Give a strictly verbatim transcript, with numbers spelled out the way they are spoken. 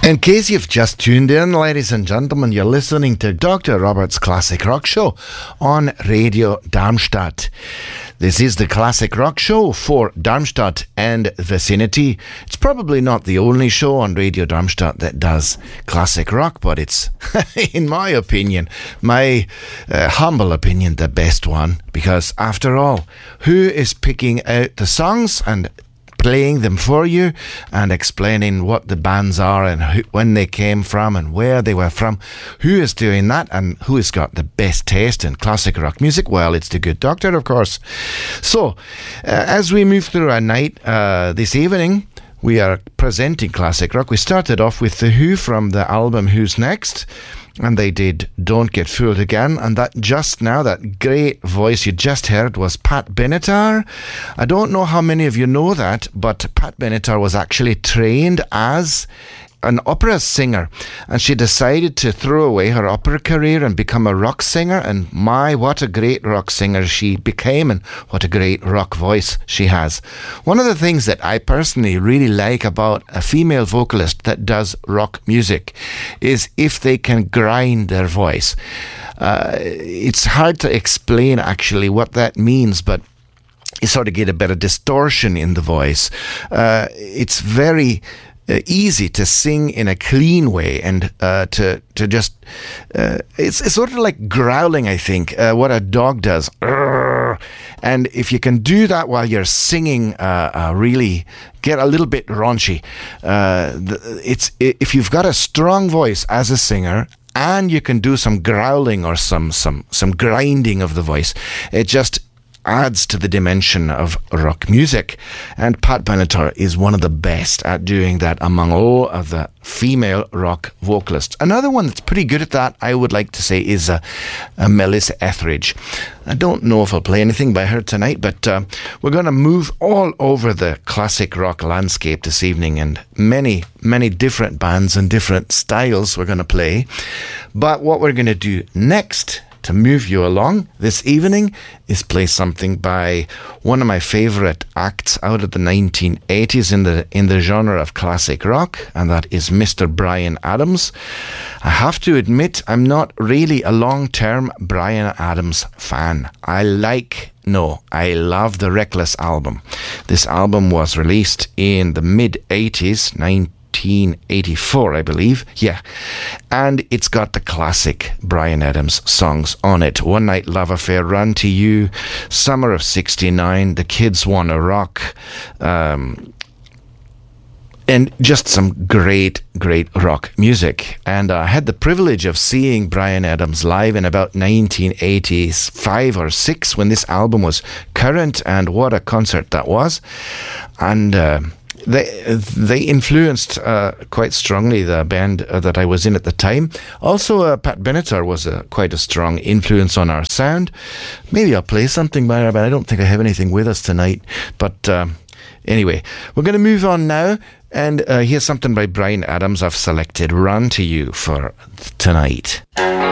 In case you've just tuned in, ladies and gentlemen, you're listening to Doctor Robert's Classic Rock Show on Radio Darmstadt. This is the Classic Rock Show for Darmstadt and vicinity. It's probably not the only show on Radio Darmstadt that does classic rock, but it's, in my opinion, my uh, humble opinion, the best one. Because after all, who is picking out the songs and playing them for you and explaining what the bands are and who, when they came from and where they were from? Who is doing that and who has got the best taste in classic rock music? Well, it's the good doctor, of course. So, uh, as we move through our night uh, this evening, we are presenting classic rock. We started off with The Who from the album Who's Next, and they did Don't Get Fooled Again, and that just now, that great voice you just heard was Pat Benatar. I don't know how many of you know that, but Pat Benatar was actually trained as an opera singer, and she decided to throw away her opera career and become a rock singer, and my, what a great rock singer she became, and what a great rock voice she has. One of the things that I personally really like about a female vocalist that does rock music is if they can grind their voice. Uh, it's hard to explain actually what that means, but you sort of get a bit of distortion in the voice. Uh, it's very Uh, easy to sing in a clean way, and uh, to to just uh, it's, it's sort of like growling, I think, uh, what a dog does. And if you can do that while you're singing, uh, uh, really get a little bit raunchy. Uh, it's if you've got a strong voice as a singer, and you can do some growling or some some some grinding of the voice, it just adds to the dimension of rock music. And Pat Benatar is one of the best at doing that among all of the female rock vocalists. Another one that's pretty good at that, I would like to say, is uh, uh, Melissa Etheridge. I don't know if I'll play anything by her tonight, but uh, we're going to move all over the classic rock landscape this evening, and many, many different bands and different styles we're going to play. But what we're going to do next to move you along this evening is play something by one of my favorite acts out of the nineteen eighties in the in the genre of classic rock, and that is Mister Bryan Adams. I have to admit, I'm not really a long-term Bryan Adams fan. I like, no, I love the Reckless album. This album was released in the mid-eighties, nineteen eighty-four, I believe. Yeah. And it's got the classic Bryan Adams songs on it. One Night Love Affair, Run to You, Summer of sixty-nine, The Kids Wanna Rock, um, and just some great, great rock music. And I had the privilege of seeing Bryan Adams live in about nineteen eighty-five or six when this album was current, and what a concert that was. And uh, They they influenced uh, quite strongly the band uh, that I was in at the time. Also, uh, Pat Benatar was uh, quite a strong influence on our sound. Maybe I'll play something by her, but I don't think I have anything with us tonight. But um, anyway, we're going to move on now, and uh, here's something by Bryan Adams. I've selected Run to You for tonight.